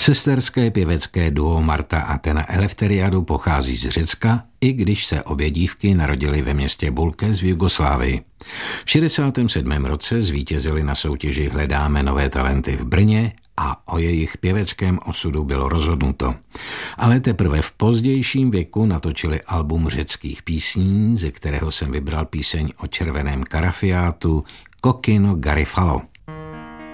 Sesterské pěvecké duo Marta a Athena Eleftheriadou pochází z Řecka, i když se obě dívky narodily ve městě Bulkes v Jugoslávii. V 67. roce zvítězili na soutěži Hledáme nové talenty v Brně a o jejich pěveckém osudu bylo rozhodnuto. Ale teprve v pozdějším věku natočili album řeckých písní, ze kterého jsem vybral píseň o červeném karafiátu Kokino Garifalo.